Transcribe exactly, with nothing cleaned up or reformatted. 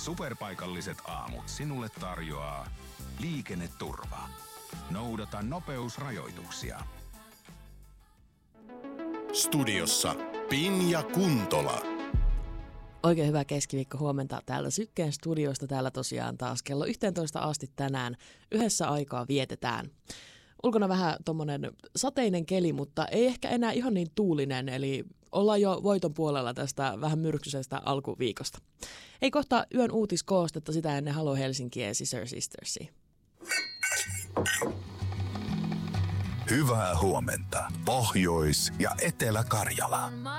Superpaikalliset aamut sinulle tarjoaa liikenneturva. Noudata nopeusrajoituksia. Studiossa Pinja Kuntola. Oikein hyvää keskiviikko huomenta täällä Sykkeen studiosta. Täällä tosiaan taas kello yhteentoista asti tänään yhdessä aikaa vietetään. Ulkona vähän tommonen sateinen keli, mutta ei ehkä enää ihan niin tuulinen, eli ollaan jo voiton puolella tästä vähän myrkkysestä alkuviikosta. Ei kohta yön uutiskoostetta, sitä ennen Halo Helsinkiä ja Sister Sistersia. Hyvää huomenta, Pohjois- ja Etelä-Karjala.